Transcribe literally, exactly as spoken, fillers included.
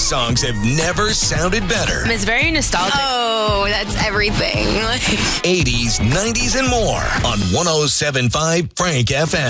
songs have never sounded better. It's very nostalgic. Oh, that's everything. eighties, nineties, and more on one oh seven point five Frank F M.